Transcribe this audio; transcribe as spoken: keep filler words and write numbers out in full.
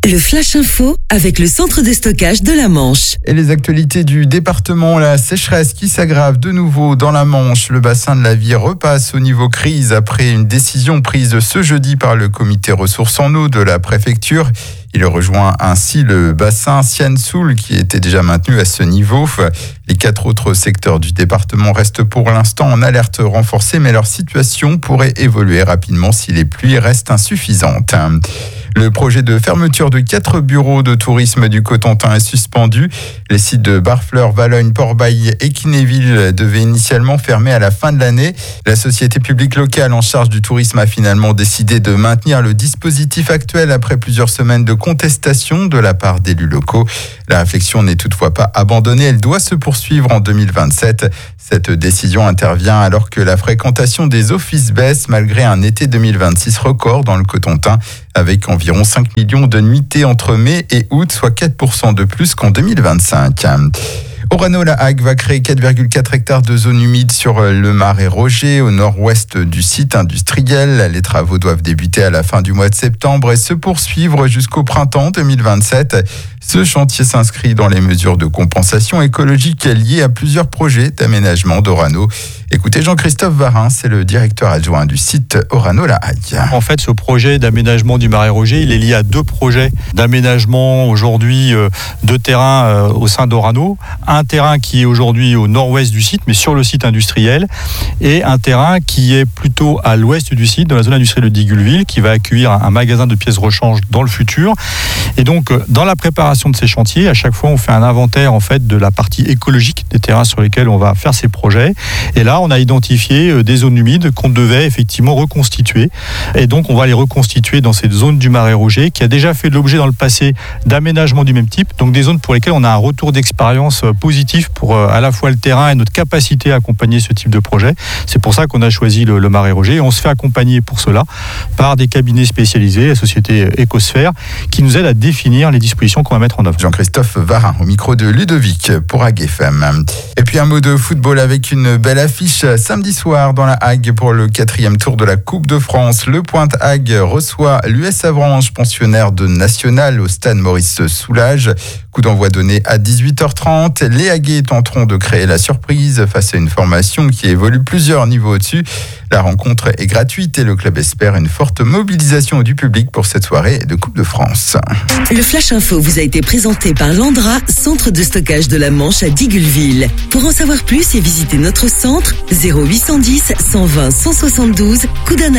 Le Flash Info avec le centre de stockage de la Manche. Et les actualités du département, la sécheresse qui s'aggrave de nouveau dans la Manche. Le bassin de la Vie repasse au niveau crise après une décision prise ce jeudi par le comité ressources en eau de la préfecture. Il rejoint ainsi le bassin Sienne-Soul qui était déjà maintenu à ce niveau. Les quatre autres secteurs du département restent pour l'instant en alerte renforcée, mais leur situation pourrait évoluer rapidement si les pluies restent insuffisantes. Le projet de fermeture de quatre bureaux de tourisme du Cotentin est suspendu. Les sites de Barfleur, Valognes, Port-Bailly et Kinéville devaient initialement fermer à la fin de l'année. La société publique locale en charge du tourisme a finalement décidé de maintenir le dispositif actuel après plusieurs semaines de contestation de la part d'élus locaux. La réflexion n'est toutefois pas abandonnée, elle doit se poursuivre en deux mille vingt-sept. Cette décision intervient alors que la fréquentation des offices baisse malgré un été deux mille vingt-six record dans le Cotentin avec environ cinq millions de nuitées entre mai et août, soit quatre pour cent de plus qu'en deux mille vingt-cinq. Orano-La Hague va créer quatre virgule quatre hectares de zones humides sur le Marais Roger, au nord-ouest du site industriel. Les travaux doivent débuter à la fin du mois de septembre et se poursuivre jusqu'au printemps deux mille vingt-sept. Ce chantier s'inscrit dans les mesures de compensation écologique liées à plusieurs projets d'aménagement d'Orano. Écoutez Jean-Christophe Varin, c'est le directeur adjoint du site Orano-La Hague. En fait, ce projet d'aménagement du Marais Roger, il est lié à deux projets d'aménagement aujourd'hui euh, de terrain euh, au sein d'Orano. Un terrain qui est aujourd'hui au nord-ouest du site, mais sur le site industriel, et un terrain qui est plutôt à l'ouest du site, dans la zone industrielle de Digulville, qui va accueillir un magasin de pièces rechange dans le futur. Et donc, dans la préparation de ces chantiers, à chaque fois, on fait un inventaire en fait de la partie écologique des terrains sur lesquels on va faire ces projets. Et là, on a identifié des zones humides qu'on devait effectivement reconstituer. Et donc, on va les reconstituer dans cette zone du Marais Roger, qui a déjà fait l'objet dans le passé d'aménagements du même type. Donc, des zones pour lesquelles on a un retour d'expérience positif pour euh, à la fois le terrain et notre capacité à accompagner ce type de projet. C'est pour ça qu'on a choisi le, le Marais Roger. Et on se fait accompagner pour cela par des cabinets spécialisés, la société Ecosphère, qui nous aide à définir les dispositions qu'on va mettre en œuvre. Jean-Christophe Varin au micro de Ludovic pour Hague F M. Et puis un mot de football avec une belle affiche samedi soir dans la Hague pour le quatrième tour de la Coupe de France. Le Pointe Hague reçoit l'U S Avranches, pensionnaire de National au stade Maurice Soulage. Coup d'envoi donné à dix-huit heures trente. Les Haguais tenteront de créer la surprise face à une formation qui évolue plusieurs niveaux au-dessus. La rencontre est gratuite et le club espère une forte mobilisation du public pour cette soirée de Coupe de France. Le Flash Info vous a été présenté par Landra, centre de stockage de la Manche à Digulville. Pour en savoir plus et visiter notre centre, zéro huit cent dix, cent vingt, cent soixante-douze, Coudances.